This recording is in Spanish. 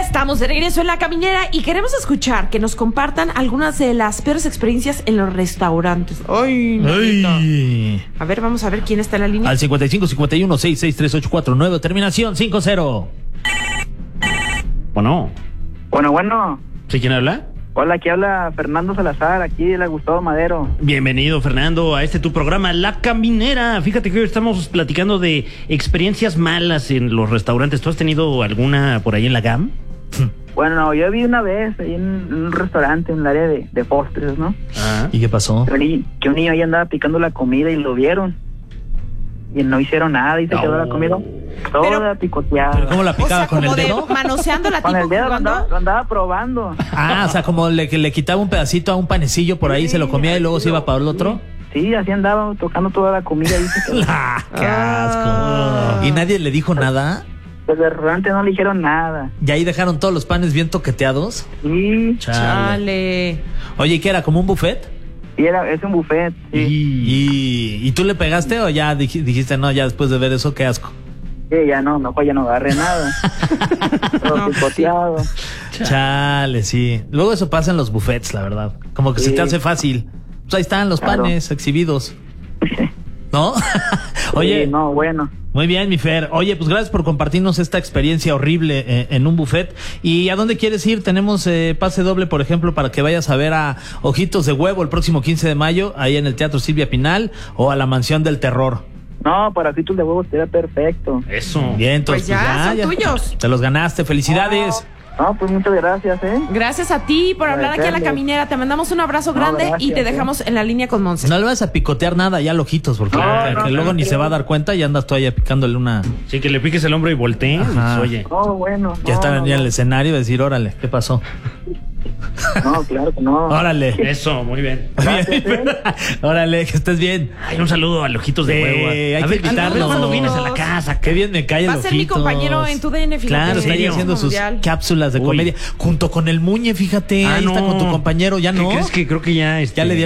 estamos de regreso en La Caminera y queremos escuchar que nos compartan algunas de las peores experiencias en los restaurantes. Ay. A ver, vamos a ver quién está en la línea. Al 5551-663849, terminación 50. Bueno. Bueno. ¿Sí, quién habla? Hola, aquí habla Fernando Salazar, aquí de la Gustavo Madero. Bienvenido, Fernando, a tu programa, La Caminera. Fíjate que hoy estamos platicando de experiencias malas en los restaurantes. ¿Tú has tenido alguna por ahí en la GAM? Bueno, yo vi una vez ahí en un restaurante, en el área de postres, ¿no? ¿Y qué pasó? Que un niño ahí andaba picando la comida y lo vieron. Y no hicieron nada y se quedó la comida toda picoteada. ¿Pero cómo la picaba? ¿Con el dedo? Manoseándola, con el dedo, lo andaba probando. O sea, como le quitaba un pedacito a un panecillo por ahí, sí, se lo comía y luego se iba para el otro. Sí, así andaba tocando toda la comida. Y ¡Qué asco! ¿Y nadie le dijo nada? Pues del restaurante no le dijeron nada. ¿Y ahí dejaron todos los panes bien toqueteados? Sí. Chale. Oye, ¿y qué era? ¿Como un buffet? Sí, es un buffet. Sí. ¿Y tú le pegaste o ya dijiste, no, ya después de ver eso, qué asco? Sí, ya no agarré nada. Todo picoteado. Chale, sí. Luego eso pasa en los buffets, la verdad. Como que se te hace fácil. Pues ahí están los panes exhibidos. ¿No? Oye. Sí, no, bueno. Muy bien, mi Fer. Oye, pues gracias por compartirnos esta experiencia horrible en un buffet. ¿Y a dónde quieres ir? Tenemos pase doble, por ejemplo, para que vayas a ver a Ojitos de Huevo el próximo 15 de mayo, ahí en el Teatro Silvia Pinal, o a la Mansión del Terror. No, para Ojitos de Huevo sería perfecto. Eso. Bien, entonces pues ya son tuyos. Te los ganaste. Felicidades. No, pues muchas gracias, Gracias a ti por hablar aquí a La Caminera. Te mandamos un abrazo grande y te dejamos en la línea con Monse. No le vas a picotear nada ya al Ojitos, porque luego ni se va a dar cuenta y andas tú allá picándole una... Sí, que le piques el hombro y voltees. Oye. Bueno. Ya están en el escenario y decir, órale, ¿qué pasó? No, claro que no. Órale. Eso, muy bien. Gracias, Órale, que estés bien. Ay, un saludo a Ojitos de Huevo. Hay que invitarlo. Cuando vienes a la casa. Qué bien me cae el Va a ser mi compañero en tu DN, fíjate. Claro, está ahí haciendo sus cápsulas de comedia. Junto con el Muñe, fíjate. Ahí está con tu compañero, ya no. ¿Qué crees que creo que ya le